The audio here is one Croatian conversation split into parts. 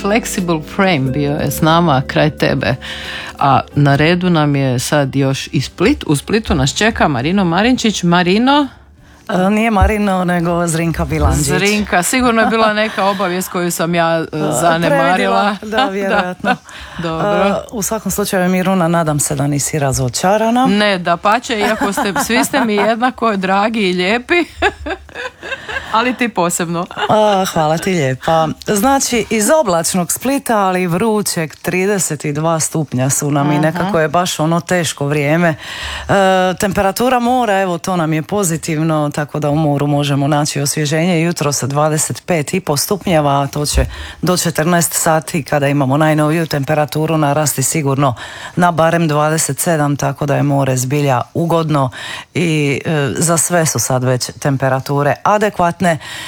Flexible Frame bio je s nama kraj tebe. A na redu nam je sad još i Split. U Splitu nas čeka Marino Marinčić. Marino? Nije Marino, nego Zrinka Bilandžić. Zrinka, sigurno je bila neka obavijest koju sam ja zanemarila. Da, vjerojatno. Dobro. U svakom slučaju, Miruna, nadam se da nisi razočarana. Ne, dapače, iako svi ste mi jednako dragi i lijepi. Ali ti posebno. Hvala ti lijepa. Znači, iz oblačnog Splita, ali vrućeg, 32 stupnja su nam i nekako je baš ono teško vrijeme. Temperatura mora, evo, to nam je pozitivno, tako da u moru možemo naći osvježenje. Jutro sa 25,5 stupnjeva, a to će do 14 sati kada imamo najnoviju temperaturu narasti sigurno na barem 27, tako da je more zbilja ugodno i za sve su sad već temperature adekvatne.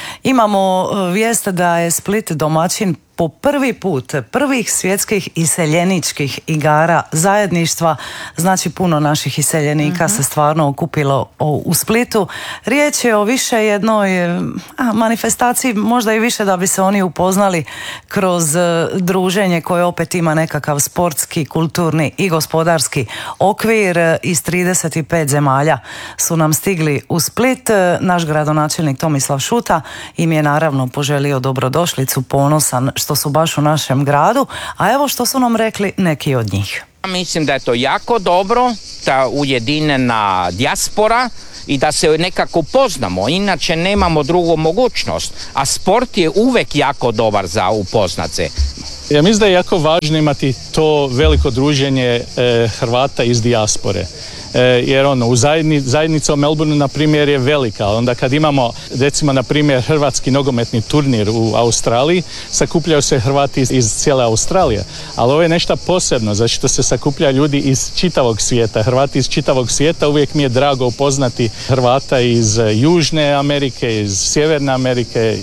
Imamo vijest da je Split domaćin po prvi put prvih svjetskih iseljeničkih igara zajedništva. Znači, puno naših iseljenika se stvarno okupilo u Splitu. Riječ je o više jednoj manifestaciji, možda i više da bi se oni upoznali kroz druženje koje opet ima nekakav sportski, kulturni i gospodarski okvir. Iz 35 zemalja su nam stigli u Split. Naš gradonačelnik Tomislav Šuta im je naravno poželio dobrodošlicu, ponosan što su baš u našem gradu, a evo što su nam rekli neki od njih. Mislim da je to jako dobro, ta ujedinjena dijaspora i da se nekako poznamo, inače nemamo drugu mogućnost, a sport je uvek jako dobar za upoznat se. Ja mislim da je jako važno imati to veliko druženje Hrvata iz dijaspore. Jer u zajednica u Melbourneu na primjer je velika, onda kad imamo recimo na primjer hrvatski nogometni turnir u Australiji, sakupljaju se Hrvati iz cijele Australije, ali ovo je nešto posebno, zašto se sakupljaju ljudi iz čitavog svijeta. Hrvati iz čitavog svijeta, uvijek mi je drago upoznati Hrvata iz Južne Amerike, iz Sjeverne Amerike,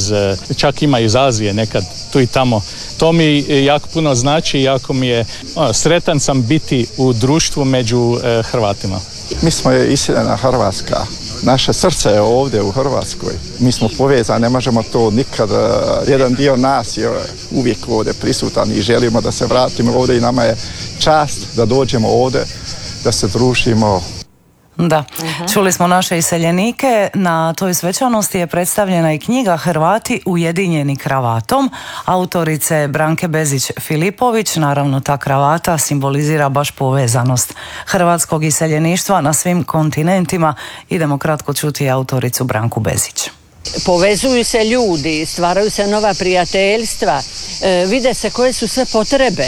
čak ima iz Azije nekad tu i tamo. To mi jako puno znači, jako mi je sretan sam biti u društvu među Hrvatima. Mi smo iseljena Hrvatska. Naše srce je ovdje u Hrvatskoj. Mi smo povezani, ne možemo to nikad. Jedan dio nas je uvijek ovdje prisutan i želimo da se vratimo ovdje i nama je čast da dođemo ovdje, da se družimo. Da, čuli smo naše iseljenike. Na toj svečanosti je predstavljena i knjiga Hrvati ujedinjeni kravatom autorice Branke Bezić-Filipović. Naravno, ta kravata simbolizira baš povezanost hrvatskog iseljeništva na svim kontinentima. Idemo kratko čuti autoricu Branku Bezić. Povezuju se ljudi, stvaraju se nova prijateljstva, vide se koje su sve potrebe.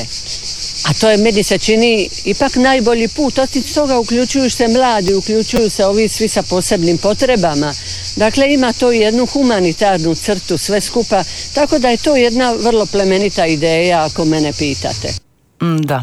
A to je, meni se čini, ipak najbolji put. Osim toga uključuju se mladi, uključuju se ovi svi sa posebnim potrebama. Dakle, ima to jednu humanitarnu crtu sve skupa, tako da je to jedna vrlo plemenita ideja ako mene pitate. Da.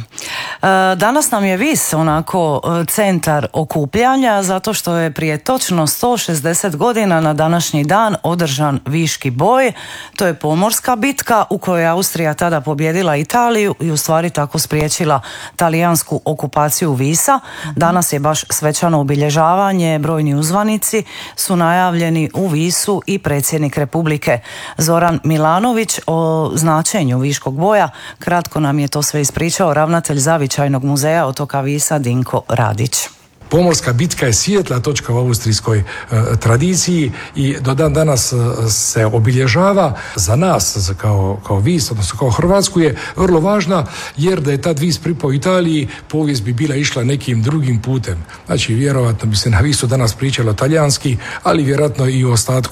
Danas nam je Vis onako centar okupljanja zato što je prije točno 160 godina na današnji dan održan Viški boj. To je pomorska bitka u kojoj je Austrija tada pobjedila Italiju i u stvari tako spriječila talijansku okupaciju Visa. Danas je baš svečano obilježavanje, brojni uzvanici su najavljeni u Visu i predsjednik Republike Zoran Milanović. O značenju Viškog boja kratko nam je to sve ispričao ravnatelj Zavičajnog muzeja otoka Visa Dinko Radić. Pomorska bitka je svijetla točka u austrijskoj tradiciji i do dan danas se obilježava. Za nas kao Vis, odnosno kao Hrvatsku, je vrlo važna, jer da je tad Vis pripao Italiji, povijest bi bila išla nekim drugim putem. Znači, vjerojatno bi se na Visu danas pričalo talijanski, ali vjerojatno i u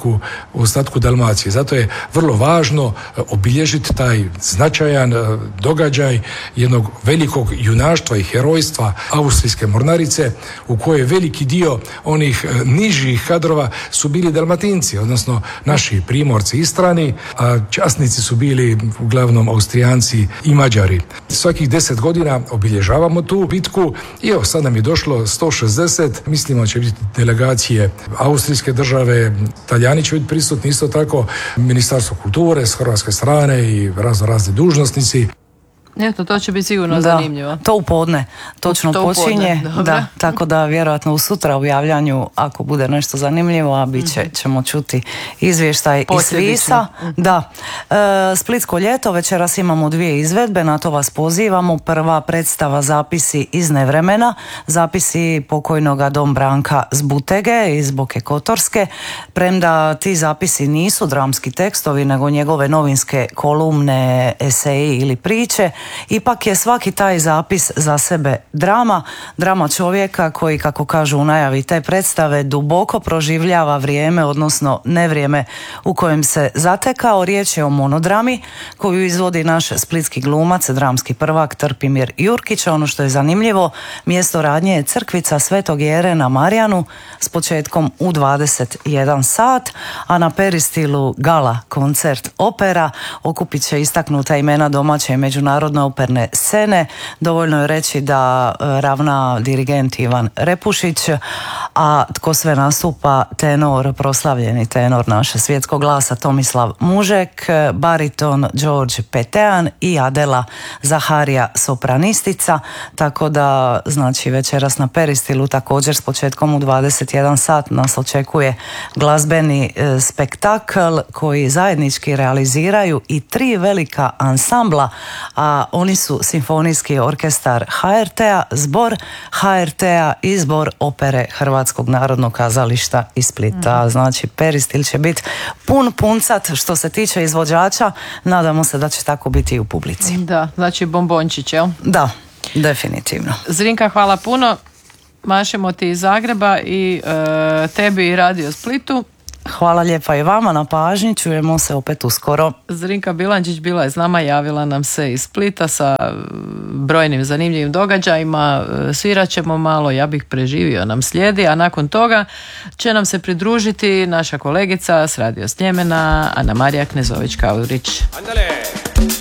ostatku Dalmacije. Zato je vrlo važno obilježiti taj značajan događaj jednog velikog junaštva i herojstva austrijske mornarice, u kojoj veliki dio onih nižih kadrova su bili Dalmatinci, odnosno naši Primorci, Istrani, a časnici su bili uglavnom Austrijanci i Mađari. Svakih 10 godina obilježavamo tu bitku i evo sad nam je došlo 160, mislimo će biti delegacije austrijske države, Talijani će biti prisutni isto tako, Ministarstvo kulture s hrvatske strane i razni dužnosnici. Eto, to će biti sigurno zanimljivo. To u podne točno počinje, da, tako da vjerojatno u sutra objavljanju, ako bude nešto zanimljivo, a bit ćemo čuti izvještaj iz Visa. Da. Splitsko ljeto, večeras imamo 2 izvedbe, na to vas pozivamo. Prva predstava Zapisi iz nevremena, zapisi pokojnoga Dom Branka Zbutege iz Boke Kotorske. Premda ti zapisi nisu dramski tekstovi, nego njegove novinske kolumne, eseji ili priče, ipak je svaki taj zapis za sebe drama čovjeka koji, kako kažu u najavi te predstave, duboko proživljava vrijeme, odnosno nevrijeme u kojem se zatekao. Riječ je o monodrami koju izvodi naš splitski glumac, dramski prvak Trpimir Jurkić. Ono što je zanimljivo, mjesto radnje je crkvica Svetog Jere na Marjanu s početkom u 21 sat, a na Peristilu gala koncert opera. Okupit će istaknuta imena domaće i međunarodne operne scene. Dovoljno je reći da ravna dirigent Ivan Repušić, a tko sve nastupa? Tenor, proslavljeni tenor naše svjetskog glasa Tomislav Mužek, bariton Đorđe Petean i Adela Zaharija, sopranistica. Tako da, znači, večeras na Peristilu također s početkom u 21 sat nas očekuje glazbeni spektakl koji zajednički realiziraju i 3 velika ansambla, a oni su Simfonijski orkestar HRT-a, Zbor HRT-a i Zbor opere Hrvatskog narodnog kazališta iz Splita. Znači, Peristil će biti puncat što se tiče izvođača. Nadamo se da će tako biti i u publici. Da, znači bombončić, jel? Da, definitivno. Zrinka, hvala puno. Mašemo ti iz Zagreba i tebi i Radio Splitu. Hvala lijepa i vama na pažnji, čujemo se opet uskoro. Zrinka Bilančić bila je s nama, javila nam se iz Splita sa brojnim zanimljivim događajima. Svirat ćemo malo, Ja bih preživio nam slijedi, a nakon toga će nam se pridružiti naša kolegica s Radio Sljemena, Ana Marija Knezović-Kaurić. Andale!